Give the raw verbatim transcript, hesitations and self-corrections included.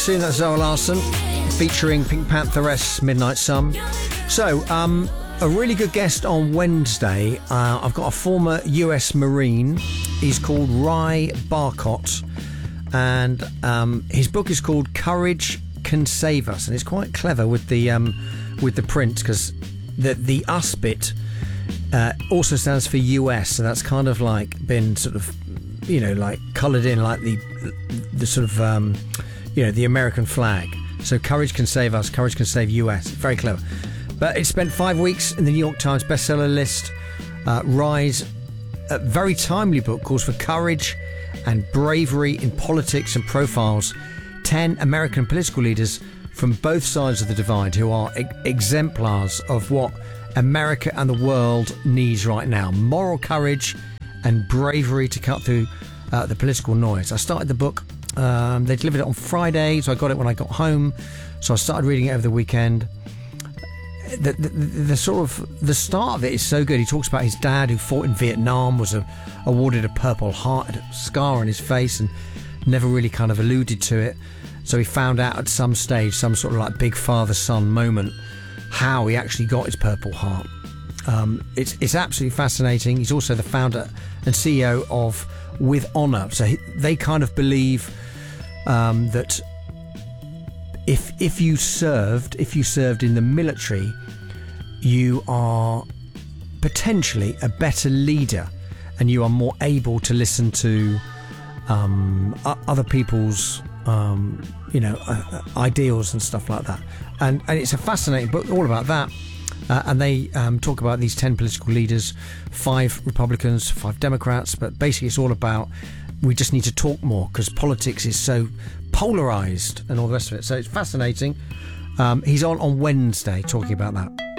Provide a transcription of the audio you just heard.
Soon that's Zara Larsson featuring Pink Pantheress Midnight Sun. So, um, a really good guest on Wednesday. Uh, I've got a former U S Marine. He's called Ry Barkott, and um, his book is called Courage Can Save Us, and it's quite clever with the um, with the print, because the the us bit uh, also stands for U S, so that's kind of like been sort of, you know, like coloured in like the the sort of um, you know, the American flag. So Courage Can Save Us, Courage Can Save U S. Very clever. But it spent five weeks in the New York Times bestseller list. Uh, Ry's a very timely book calls for courage and bravery in politics and profiles ten American political leaders from both sides of the divide who are e- exemplars of what America and the world needs right now. Moral courage and bravery to cut through uh, the political noise. I started the book. Um, they delivered it on Friday, so I got it when I got home. So I started reading it over the weekend. The, the, the sort of the start of it is so good. He talks about his dad who fought in Vietnam, was a, awarded a Purple Heart, had a scar on his face, and never really kind of alluded to it. So he found out at some stage, some sort of like big father-son moment, how he actually got his Purple Heart. Um, it's it's absolutely fascinating. He's also the founder and C E O of With Honor. So he, they kind of believe um, that if if you served if you served in the military, you are potentially a better leader, and you are more able to listen to um, other people's um, you know uh, ideals and stuff like that. And and it's a fascinating book all about that. Uh, and they um, talk about these ten political leaders, five Republicans, five Democrats, but basically it's all about we just need to talk more because politics is so polarised and all the rest of it. So it's fascinating. Um, he's on on Wednesday talking about that.